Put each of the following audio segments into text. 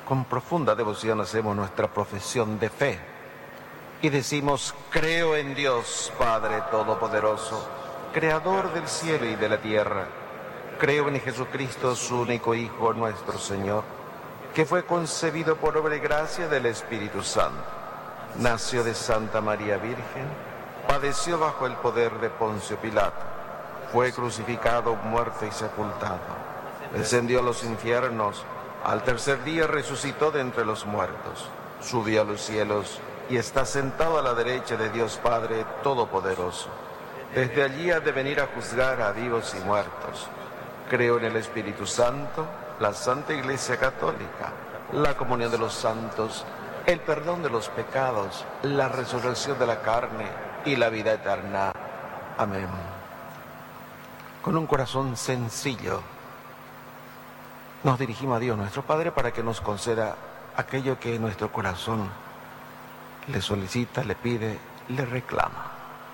Con profunda devoción hacemos nuestra profesión de fe y decimos: creo en Dios, Padre Todopoderoso, Creador del cielo y de la tierra. Creo en Jesucristo, su único Hijo, nuestro Señor, que fue concebido por obra y gracia del Espíritu Santo. Nació de Santa María Virgen, padeció bajo el poder de Poncio Pilato, fue crucificado, muerto y sepultado. Descendió a los infiernos, al tercer día resucitó de entre los muertos, subió a los cielos y está sentado a la derecha de Dios Padre Todopoderoso. Desde allí ha de venir a juzgar a vivos y muertos. Creo en el Espíritu Santo, la Santa Iglesia Católica, la comunión de los santos, el perdón de los pecados, la resurrección de la carne y la vida eterna. Amén. Con un corazón sencillo, nos dirigimos a Dios nuestro Padre para que nos conceda aquello que nuestro corazón le solicita, le pide, le reclama.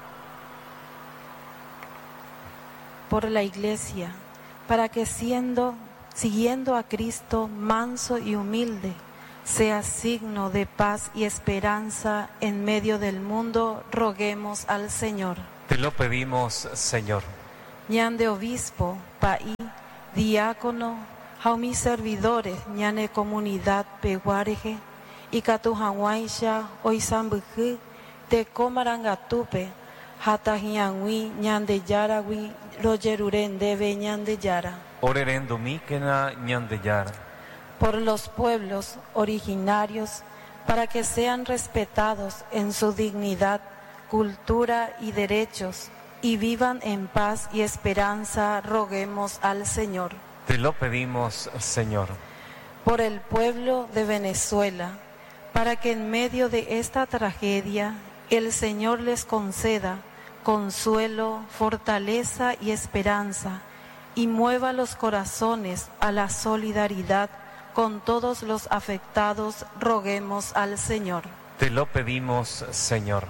Por la Iglesia, para que siguiendo a Cristo manso y humilde, sea signo de paz y esperanza en medio del mundo, roguemos al Señor. Te lo pedimos, Señor. Ñande obispo, paí, diácono, jaumi servidores, ñane comunidad peguareje, y catujanguaisha, oisambujú, te comarangatupe, hatajiangui, ñande yaragui, royeruren debe ñande yara. Oreren domíquena ñande yara. Por los pueblos originarios, para que sean respetados en su dignidad, cultura y derechos, y vivan en paz y esperanza, roguemos al Señor. Te lo pedimos, Señor. Por el pueblo de Venezuela, para que en medio de esta tragedia el Señor les conceda consuelo, fortaleza y esperanza, y mueva los corazones a la solidaridad con todos los afectados, roguemos al Señor. Te lo pedimos, Señor.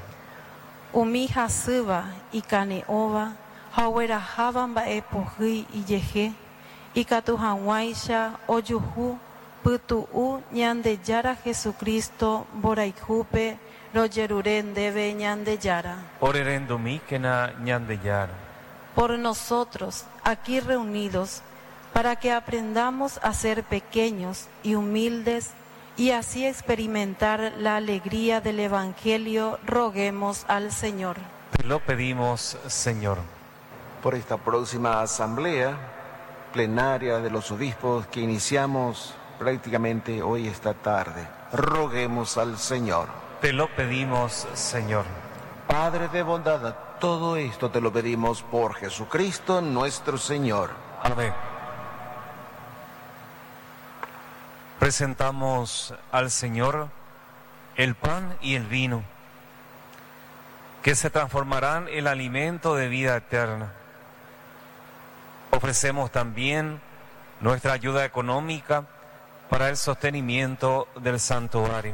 Umija suba y caneova, hawerajaban baepoji y yeje, y catujanguaisha oyuju, putuu ñande yara Jesucristo, boraijupe, royeruren debe ñande yara. Oreren domíquena ñande yara. Por nosotros, aquí reunidos, para que aprendamos a ser pequeños y humildes y así experimentar la alegría del Evangelio, roguemos al Señor. Te lo pedimos, Señor. Por esta próxima asamblea plenaria de los obispos que iniciamos prácticamente hoy esta tarde, roguemos al Señor. Te lo pedimos, Señor. Padre de bondad, todo esto te lo pedimos por Jesucristo nuestro Señor. Amén. Presentamos al Señor el pan y el vino, que se transformarán en el alimento de vida eterna. Ofrecemos también nuestra ayuda económica para el sostenimiento del santuario.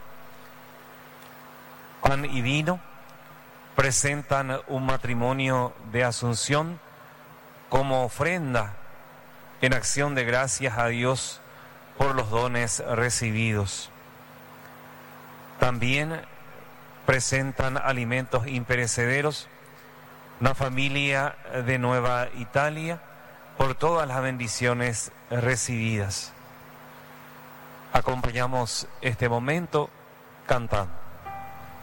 Pan y vino presentan un matrimonio de Asunción como ofrenda en acción de gracias a Dios por los dones recibidos. También presentan alimentos imperecederos, una familia de Nueva Italia, por todas las bendiciones recibidas. Acompañamos este momento cantando.